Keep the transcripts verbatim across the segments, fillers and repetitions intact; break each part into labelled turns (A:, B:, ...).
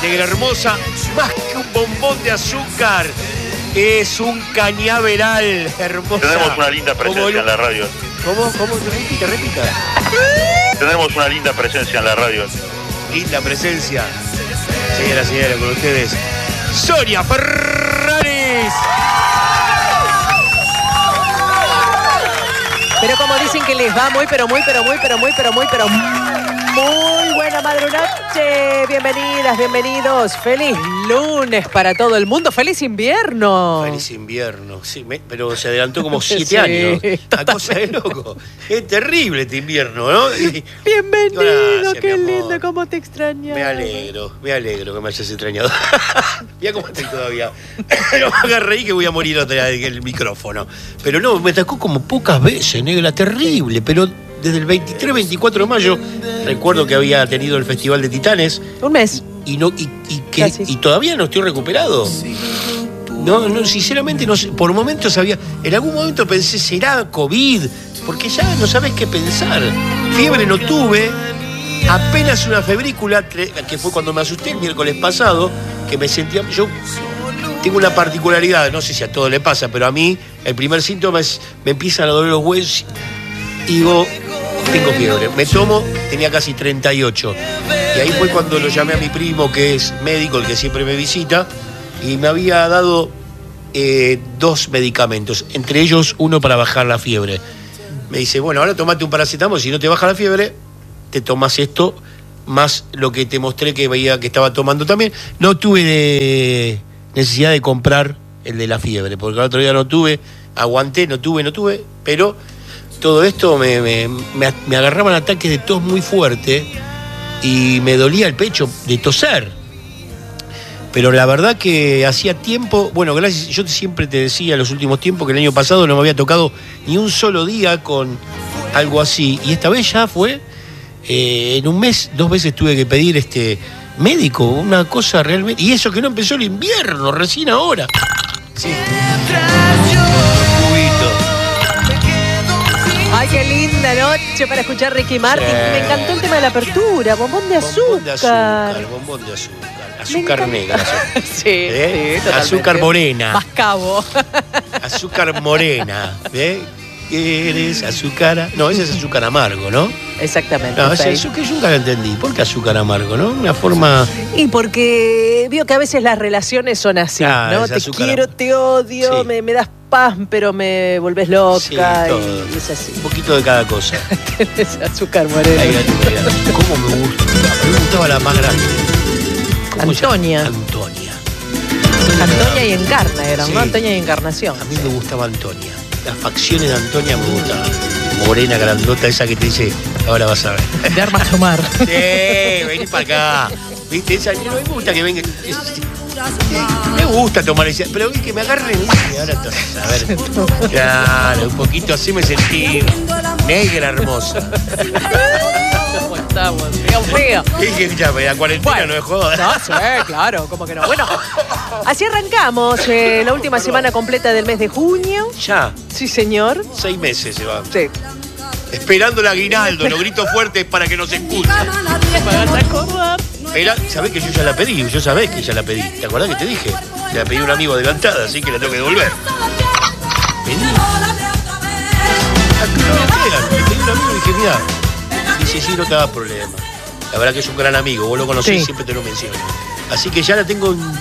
A: negra hermosa, más que un bombón de azúcar, es un cañaveral hermosa.
B: Tenemos una linda presencia en la radio.
A: ¿Cómo? ¿Cómo? Repita, repita.
B: Tenemos una linda presencia en la radio.
A: Linda presencia. Señora, señora, con ustedes, Sonia Ferraris.
C: Pero como dicen que les va muy, pero muy, pero muy, pero muy, pero muy, pero muy buena madrugada. Bienvenidas, bienvenidos. Feliz lunes para todo el mundo. Feliz invierno.
A: Feliz invierno, sí, me, pero se adelantó como siete
C: Sí,
A: años. Una
C: totalmente.
A: cosa de loco. Es terrible este invierno, ¿no? Y-
C: Bienvenido,
A: Gracias,
C: qué
A: mi amor.
C: lindo, cómo te extraño.
A: Me alegro, me alegro que me hayas extrañado. Mira cómo estoy todavía. No me hagas reír que voy a morir otra vez en el micrófono. Pero no, me atacó como pocas veces, negra, terrible. Pero desde el veintitrés veinticuatro de mayo, recuerdo que había tenido el Festival de Titanes.
C: Un mes.
A: Y, no, y, y, que,
C: Casi.
A: y todavía no estoy recuperado. No, no, sinceramente, no sé, por momentos había. En algún momento pensé, ¿será COVID? Porque ya no sabes qué pensar. Fiebre no tuve. Apenas una febrícula, que fue cuando me asusté el miércoles pasado, que me sentía. Yo tengo una particularidad, no sé si a todo le pasa, pero a mí el primer síntoma es. Me empiezan a doler los huesos y digo, tengo fiebre. Me tomo, tenía casi treinta y ocho. Y ahí fue cuando lo llamé a mi primo, que es médico, el que siempre me visita, y me había dado eh, dos medicamentos, entre ellos uno para bajar la fiebre. Me dice, bueno, ahora tomate un paracetamol, si no te baja la fiebre, te tomas esto, más lo que te mostré que veía que estaba tomando también. No tuve de necesidad de comprar el de la fiebre, porque el otro día no tuve, aguanté, no tuve, no tuve, pero todo esto me, me, me, me agarraban ataques de tos muy fuerte y me dolía el pecho de toser. Pero la verdad que hacía tiempo, bueno, gracias, yo siempre te decía en los últimos tiempos que el año pasado no me había tocado ni un solo día con algo así. Y esta vez ya fue, eh, en un mes, dos veces tuve que pedir este médico, una cosa realmente. Y eso que no empezó el invierno, recién ahora. Sí.
C: Ay, qué linda noche para escuchar Ricky Martin.
A: Sí.
C: Me encantó el tema de la apertura. Bombón de azúcar.
A: Bombón de azúcar, bombón de azúcar. Azúcar
C: Me
A: negra.
C: encanta. Sí,
A: ¿Eh?
C: sí, totalmente.
A: Azúcar morena.
C: Mascabo.
A: Azúcar morena. ¿Eh? ¿Eres azúcar? No, ese es azúcar amargo, ¿no?
C: Exactamente.
A: No, ese
C: sí.
A: azúcar yo nunca lo entendí. ¿Por qué azúcar amargo, no? Una forma.
C: Y porque veo que a veces las relaciones son así,
A: Ah,
C: ¿no?
A: es
C: Te
A: azúcar.
C: quiero, te odio,
A: Sí.
C: me, me das paz, pero me volvés loca.
A: Sí, todo.
C: Y es así.
A: Un poquito de cada cosa.
C: Tenés azúcar morena.
A: Ay, Gato, ¿cómo me gusta? Me gustaba la más grande. ¿Cómo se llama?
C: Antonia.
A: Antonia.
C: Antonia y Encarna eran,
A: Sí.
C: ¿no? Antonia y Encarnación.
A: A mí me gustaba Antonia. Las facciones de Antonia me gustaban. Morena, grandota, esa que te dice, ahora vas a ver.
C: De armas tomar.
A: Sí, vení para acá. ¿Viste? Esa, no me gusta que venga. Me gusta tomar esa, pero es que me agarren y ahora entonces, a ver. Claro, un poquito así me sentí negra hermosa.
C: ¿Cómo estamos? Feo, feo.
A: ¿Qué que ya? La cuarentena
C: Bueno.
A: no es joda.
C: No, sí, claro, ¿cómo que no? Bueno, así arrancamos eh, la última semana completa del mes de junio.
A: Ya,
C: Sí, señor.
A: seis meses se va.
C: Sí.
A: Esperando el aguinaldo, los gritos fuertes para que nos escuchen.
C: ¿Me vas a acordar?
A: Espera, sabés que yo ya la pedí, yo sabés que ya la pedí. ¿Te acordás que te dije? Se la pedí a un amigo adelantada, así que la tengo que devolver. Vení. No me entregan. Le pedí a un amigo y dije, mirá. Dice, sí, no te hagas problema. La verdad que es un gran amigo, vos lo conocés,
C: Sí.
A: siempre te lo menciono. Así que ya la tengo en...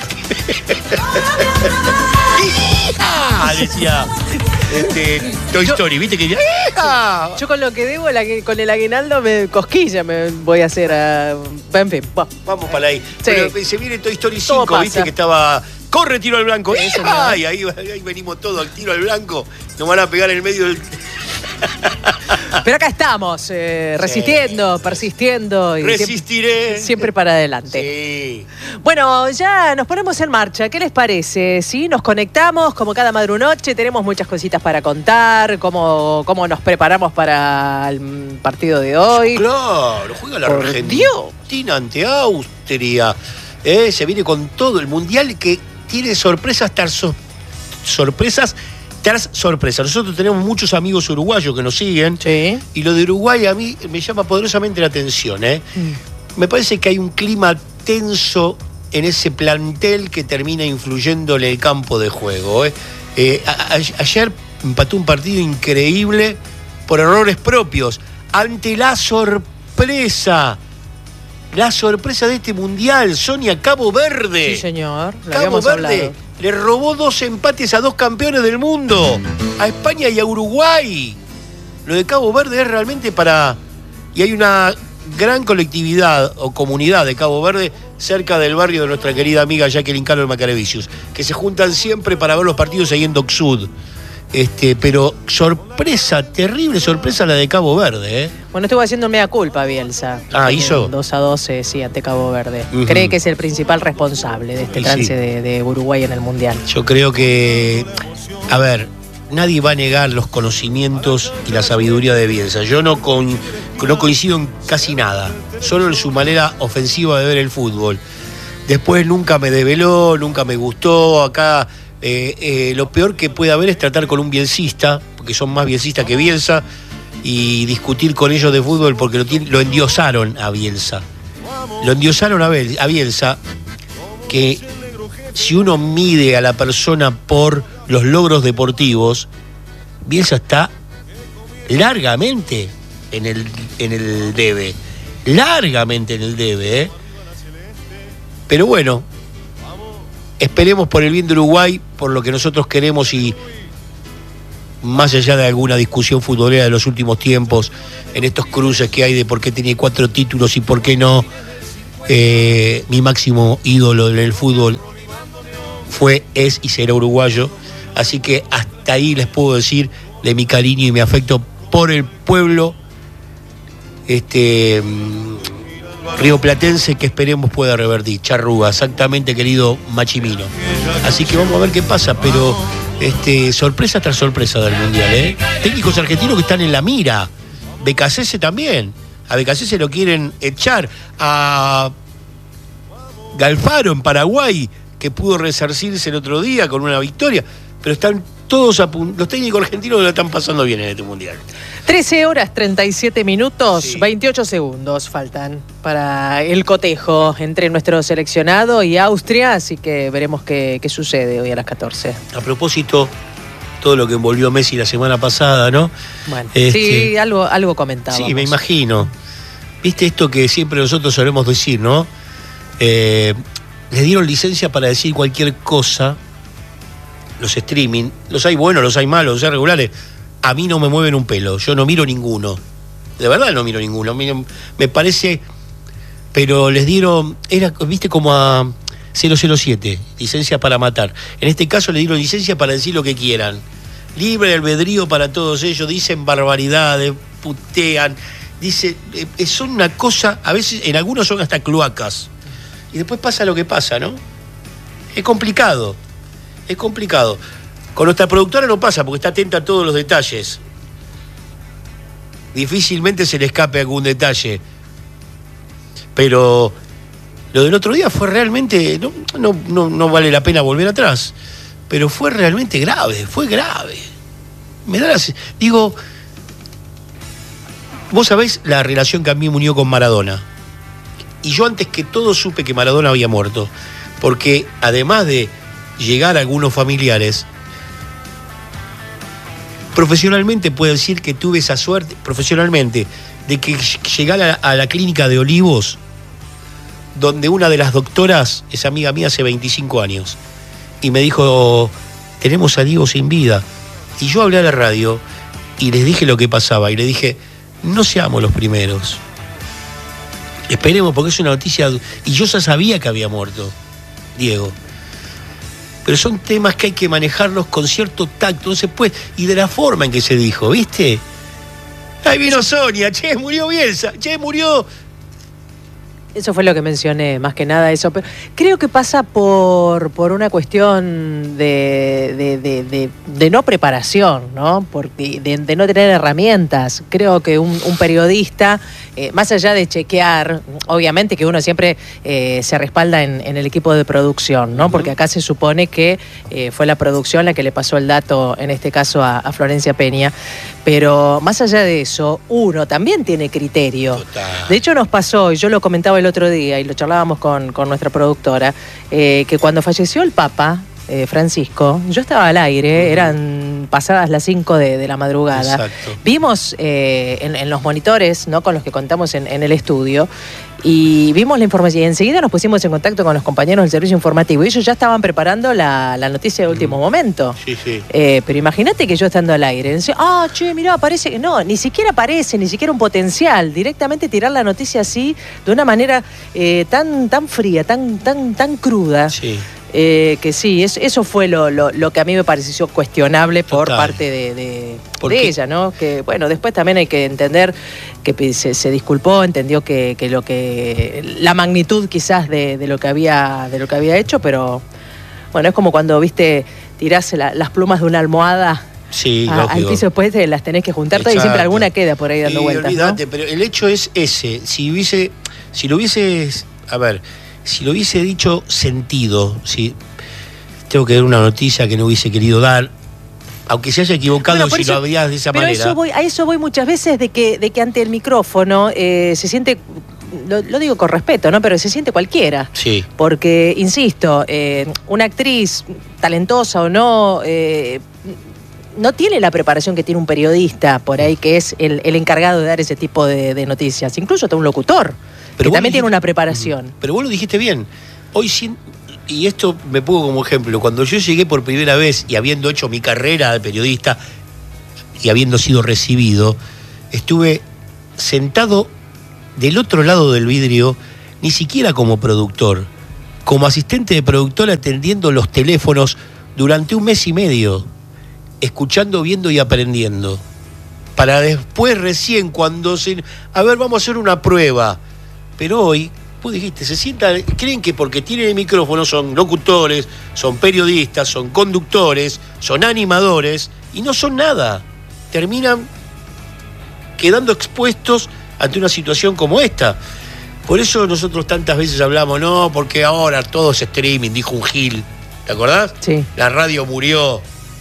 A: ¡Ah! Decía este, Toy
C: Yo-
A: Story, ¿viste? Que ¡ah!
C: Yo con lo que debo, la que- con el aguinaldo, me cosquilla me voy a hacer a... En fin, va.
A: Vamos para ahí.
C: Sí.
A: Pero se viene Toy Story
C: Todo
A: cinco, viste
C: pasa.
A: que estaba. Corre, tiro al blanco.
C: Eso,
A: ¡Ah! Y ahí, ahí venimos todos al tiro al blanco. Nos van a pegar en el medio del.
C: Pero acá estamos, eh, resistiendo, persistiendo y
A: Resistiré.
C: siempre, siempre para adelante.
A: Sí.
C: Bueno, ya nos ponemos en marcha. ¿Qué les parece? ¿Sí? Nos conectamos como cada madrunoche. Tenemos muchas cositas para contar. Cómo, cómo nos preparamos para el partido de hoy.
A: Claro, juega la
C: Por
A: Argentina ante Austria. Eh, se viene con todo el mundial que tiene sorpresas tras so- sorpresas tras sorpresas. Nosotros tenemos muchos amigos uruguayos que nos siguen.
C: Sí.
A: Y lo de Uruguay a mí me llama poderosamente la atención. ¿eh?
C: Mm.
A: Me parece que hay un clima tenso en ese plantel que termina influyendo en el campo de juego. ¿eh? Eh, a, a, ayer empató un partido increíble por errores propios, ante la sorpresa, la sorpresa de este mundial, Sonia, Cabo Verde.
C: Sí, señor, lo
A: Cabo
C: habíamos
A: Verde
C: hablado.
A: le robó dos empates a dos campeones del mundo, a España y a Uruguay. Lo de Cabo Verde es realmente para... Y hay una gran colectividad o comunidad de Cabo Verde cerca del barrio de nuestra querida amiga Jacqueline Carlos Macarevicius, que se juntan siempre para ver los partidos ahí en Dock Sud. Este, pero sorpresa, terrible sorpresa la de Cabo Verde, ¿eh?
C: Bueno, estuvo haciendo mea culpa Bielsa.
A: Ah, ¿hizo?
C: dos a doce, sí, ante Cabo Verde.
A: Uh-huh.
C: Cree que es el principal responsable de este
A: Y
C: trance
A: sí.
C: de, de Uruguay en el Mundial.
A: Yo creo que, a ver, nadie va a negar los conocimientos y la sabiduría de Bielsa. Yo no, con, no coincido en casi nada, solo en su manera ofensiva de ver el fútbol. Después nunca me develó, nunca me gustó. Acá eh, eh, lo peor que puede haber es tratar con un bielcista, porque son más bielcistas que Bielsa, y discutir con ellos de fútbol porque lo, tiene, lo endiosaron a Bielsa. Lo endiosaron a, Bel, a Bielsa, que si uno mide a la persona por los logros deportivos, Bielsa está largamente en el, en el debe. Largamente en el debe, ¿eh? Pero bueno, esperemos por el bien de Uruguay, por lo que nosotros queremos y más allá de alguna discusión futbolera de los últimos tiempos, en estos cruces que hay de por qué tiene cuatro títulos y por qué no, eh, mi máximo ídolo en el fútbol fue, es y será uruguayo. Así que hasta ahí les puedo decir de mi cariño y mi afecto por el pueblo este rioplatense, que esperemos pueda revertir. Charrúa, exactamente, querido Machimino. Así que vamos a ver qué pasa, pero este, sorpresa tras sorpresa del Mundial, ¿eh? Técnicos argentinos que están en la mira. Becasese también. A Becasese lo quieren echar. A Galfaro en Paraguay, que pudo resarcirse el otro día con una victoria. Pero están todos a punto. Los técnicos argentinos lo están pasando bien en este Mundial.
C: trece horas treinta y siete minutos,
A: Sí.
C: veintiocho segundos faltan para el cotejo entre nuestro seleccionado y Austria, así que veremos qué, qué sucede hoy a las catorce.
A: A propósito, todo lo que envolvió a Messi la semana pasada, ¿no?
C: Bueno,
A: Este,
C: sí, algo, algo comentábamos.
A: Sí, me imagino. ¿Viste esto que siempre nosotros solemos decir, no? Eh, les dieron licencia para decir cualquier cosa, los streaming, los hay buenos, los hay malos, los hay regulares. A mí no me mueven un pelo, yo no miro ninguno. De verdad no miro ninguno. Me parece, pero les dieron, era, viste, como a cero cero siete, licencia para matar. En este caso le dieron licencia para decir lo que quieran. Libre albedrío para todos ellos, dicen barbaridades, putean, dice, eh, son una cosa, a veces en algunos son hasta cloacas. Y después pasa lo que pasa, ¿no? Es complicado, es complicado. Con nuestra productora no pasa porque está atenta a todos los detalles. Difícilmente se le escape algún detalle. Pero lo del otro día fue realmente, no, no, no, no vale la pena volver atrás, pero fue realmente grave, fue grave. Me da la, digo, vos sabés la relación que a mí me unió con Maradona. Y yo antes que todo supe que Maradona había muerto, porque además de llegar a algunos familiares, profesionalmente puedo decir que tuve esa suerte, profesionalmente, de que llegara a la clínica de Olivos, donde una de las doctoras es amiga mía hace veinticinco años, y me dijo, tenemos a Diego sin vida. Y yo hablé a la radio y les dije lo que pasaba, y le dije, no seamos los primeros. Esperemos, porque es una noticia, y yo ya sabía que había muerto Diego. Pero son temas que hay que manejarlos con cierto tacto, no se puede, y de la forma en que se dijo, ¿viste? Ahí vino Sonia, che, murió Bielsa, che, murió.
C: Eso fue lo que mencioné, más que nada eso. Pero creo que pasa por, por una cuestión de, de, de, de, de no preparación, ¿no? Porque de, de no tener herramientas. Creo que un, un periodista, eh, más allá de chequear, obviamente que uno siempre eh, se respalda en, en el equipo de producción, ¿no? Porque acá se supone que eh, fue la producción la que le pasó el dato, en este caso, a, a Florencia Peña. Pero más allá de eso, uno también tiene criterio.
A: Total.
C: De hecho, nos pasó, y yo lo comentaba el el otro día, y lo charlábamos con, con nuestra productora, eh, que cuando falleció el Papa eh, Francisco, yo estaba al aire, uh-huh. eran pasadas las cinco de, de la madrugada.
A: Exacto. Vimos
C: eh, en, en los monitores, ¿no?, con los que contamos en, en el estudio, y vimos la información y enseguida nos pusimos en contacto con los compañeros del servicio informativo y ellos ya estaban preparando la, la noticia de último momento.
A: Sí, sí.
C: Eh, pero imagínate que yo estando al aire, decía, ah, che, mirá, parece que no, ni siquiera aparece, ni siquiera un potencial, directamente tirar la noticia así, de una manera eh, tan, tan fría, tan, tan, tan cruda.
A: Sí.
C: Eh, que sí, es, eso fue lo, lo, lo que a mí me pareció cuestionable por
A: Total.
C: parte de, de, de ella, ¿no? Que bueno, después también hay que entender que se, se disculpó, entendió que, que lo que la magnitud quizás de, de lo que había de lo que había hecho, pero bueno, es como cuando viste tirás la, las plumas de una almohada.
A: Sí,
C: a, al piso, después te las tenés que juntar todas y siempre alguna queda por ahí dando
A: y
C: vueltas,
A: olvídate,
C: ¿no?
A: Pero el hecho es ese. Si hubiese, si lo hubiese, a ver, si lo hubiese dicho sentido, si tengo que dar una noticia que no hubiese querido dar, aunque se haya equivocado, bueno, si eso, lo habías de esa
C: pero
A: manera.
C: Eso voy, a eso voy muchas veces de que, de que ante el micrófono eh, se siente. Lo, lo digo con respeto, ¿no? Pero se siente cualquiera.
A: Sí.
C: Porque, insisto, eh, una actriz, talentosa o no, eh, no tiene la preparación que tiene un periodista por ahí, que es el, el encargado de dar ese tipo de, de noticias. Incluso hasta un locutor, pero que también dijiste, tiene una preparación.
A: Pero vos lo dijiste bien. Hoy, sin, y esto me pongo como ejemplo, cuando yo llegué por primera vez y habiendo hecho mi carrera de periodista y habiendo sido recibido, estuve sentado del otro lado del vidrio, ni siquiera como productor, como asistente de productor atendiendo los teléfonos durante un mes y medio, escuchando, viendo y aprendiendo. Para después recién cuando se... A ver, vamos a hacer una prueba. Pero hoy, vos dijiste, se sientan, creen que porque tienen el micrófono son locutores, son periodistas, son conductores, son animadores, y no son nada. Terminan quedando expuestos ante una situación como esta. Por eso nosotros tantas veces hablamos, no, porque ahora todo es streaming, dijo un Gil. ¿Te acordás?
C: Sí.
A: La radio murió.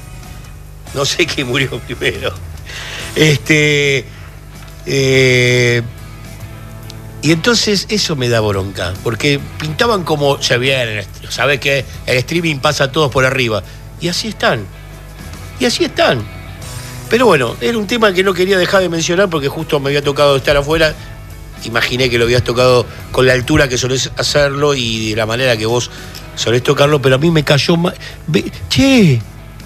A: No sé qué murió primero. Este. Eh, y entonces eso me da bronca, porque pintaban como, se bien, sabés que el streaming pasa a todos por arriba. Y así están. Y así están. Pero bueno, era un tema que no quería dejar de mencionar porque justo me había tocado estar afuera. Imaginé que lo habías tocado con la altura que solés hacerlo y de la manera que vos solés tocarlo, pero a mí me cayó mal. Che,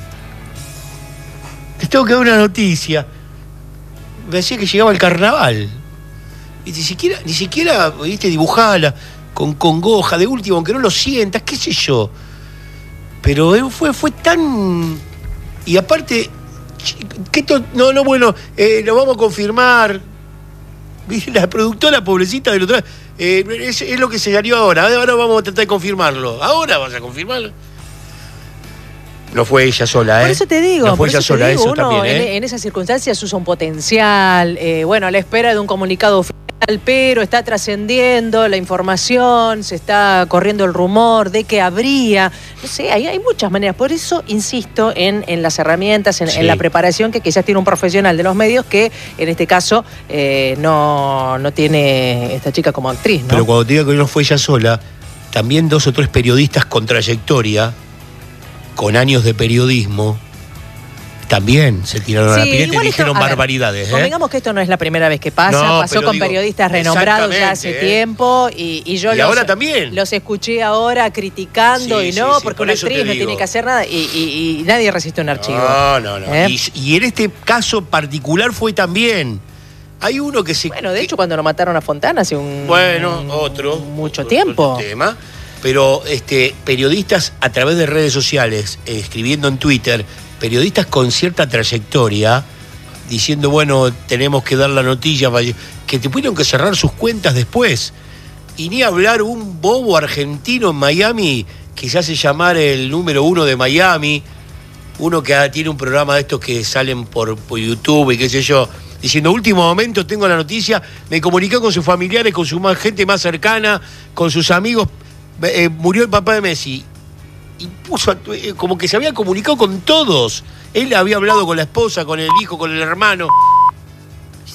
A: te tengo que dar una noticia. Me decía que llegaba el carnaval. Y ni siquiera, ni siquiera, viste, dibujala con congoja, de último, aunque no lo sientas, qué sé yo. Pero fue, fue tan. Y aparte. Que esto, no, no, bueno, eh, lo vamos a confirmar. La productora, pobrecita del otro lado, eh, es, es lo que se salió ahora. Ahora vamos a tratar de confirmarlo. Ahora vas a confirmarlo. No fue ella sola, ¿eh?
C: Por eso te digo.
A: No fue ella sola,
C: digo,
A: eso
C: uno
A: también, ¿eh?
C: En, en esas circunstancias usa un potencial, eh, bueno, a la espera de un comunicado oficial, pero está trascendiendo la información, se está corriendo el rumor de que habría, no sé, hay, hay muchas maneras. Por eso insisto en, en las herramientas, en, sí. en la preparación que quizás tiene un profesional de los medios que en este caso eh, no, no tiene esta chica como actriz, ¿no?
A: Pero cuando te digo que no fue ella sola, también dos o tres periodistas con trayectoria, con años de periodismo, también se tiraron sí, a la pileta y dijeron esto, barbaridades.
C: Ver, ¿eh? Convengamos que esto no es la primera vez que pasa, no, pasó con digo, periodistas renombrados ya hace eh. tiempo y, y yo
A: y
C: los,
A: ahora también.
C: los escuché ahora criticando sí, y no, sí, sí, porque por una actriz no tiene que hacer nada y, y, y nadie resiste un archivo.
A: No, no, no. ¿Eh? Y, y en este caso particular fue también. Hay uno que se...
C: Bueno, de hecho cuando lo mataron a Fontana hace un...
A: Bueno, otro.
C: Mucho
A: otro,
C: tiempo.
A: Otro tema. Pero este, periodistas a través de redes sociales, eh, escribiendo en Twitter, periodistas con cierta trayectoria, diciendo, bueno, tenemos que dar la noticia, que tuvieron que cerrar sus cuentas después. Y ni hablar un bobo argentino en Miami, que se hace llamar el número uno de Miami, uno que tiene un programa de estos que salen por, por YouTube y qué sé yo, diciendo, último momento, tengo la noticia, me comuniqué con sus familiares, con su gente más cercana, con sus amigos, eh, murió el papá de Messi. Y puso, como que se había comunicado con todos. Él había hablado con la esposa, con el hijo, con el hermano.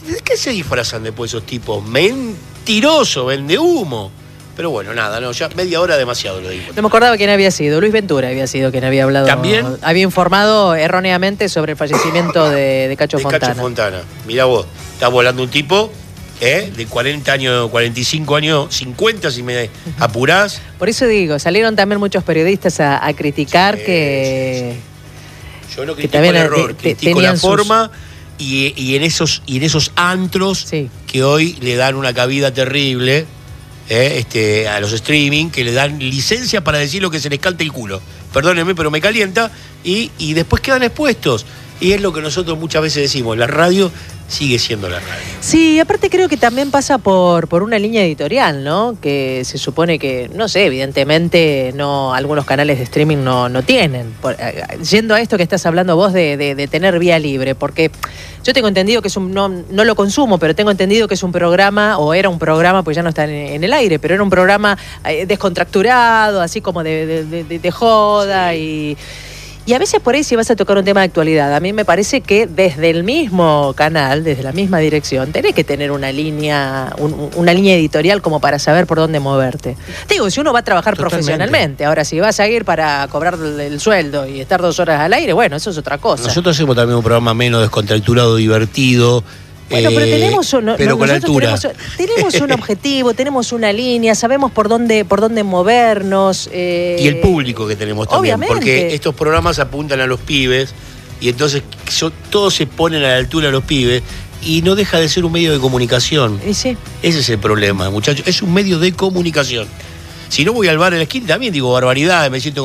A: ¿De qué se disfrazan después esos tipos? Mentiroso, vende humo. Pero bueno, nada, no, ya media hora demasiado lo digo.
C: No me acordaba quién había sido. Luis Ventura había sido quien había hablado.
A: ¿También?
C: Había informado erróneamente sobre el fallecimiento de, de Cacho
A: de
C: Fontana.
A: Cacho Fontana. Mirá vos, está volando un tipo ¿eh? de cuarenta años, cuarenta y cinco años, cincuenta si me apurás.
C: Por eso digo, salieron también muchos periodistas a, a criticar
A: Sí,
C: que...
A: sí, sí. Yo no
C: que
A: critico
C: también
A: el error,
C: te- te-
A: critico la
C: tenían sus-
A: forma y, y, en esos, y en esos antros
C: Sí.
A: que hoy le dan una cabida terrible eh, este, a los streaming, que le dan licencia para decir lo que se les canta el culo. Perdónenme, pero me calienta y, y después quedan expuestos. Y es lo que nosotros muchas veces decimos, la radio sigue siendo la radio.
C: Sí, aparte creo que también pasa por, por una línea editorial, ¿no? Que se supone que, no sé, evidentemente no algunos canales de streaming no, no tienen. Por, eh, yendo a esto que estás hablando vos de, de, de tener vía libre, porque yo tengo entendido que es un, no, no lo consumo, pero tengo entendido que es un programa, o era un programa, pues ya no está en, en el aire, pero era un programa eh, descontracturado, así como de, de, de, de, de joda sí. y... Y a veces por ahí si vas a tocar un tema de actualidad, a mí me parece que desde el mismo canal, desde la misma dirección, tenés que tener una línea, un, una línea editorial como para saber por dónde moverte. Te digo, si uno va a trabajar Totalmente. profesionalmente, ahora si vas a ir para cobrar el sueldo y estar dos horas al aire, bueno, eso es otra cosa.
A: Nosotros hacemos también un programa menos descontracturado, divertido.
C: Bueno, pero tenemos un,
A: pero
C: no,
A: con altura.
C: Tenemos, tenemos un objetivo, tenemos una línea, sabemos por dónde, por dónde movernos. Eh,
A: y el público que tenemos también,
C: obviamente.
A: Porque estos programas apuntan a los pibes y entonces so, todos se ponen a la altura de los pibes y no deja de ser un medio de comunicación.
C: Y sí.
A: Ese es el problema, muchachos, es un medio de comunicación. Si no voy al bar en la esquina también digo barbaridades, me siento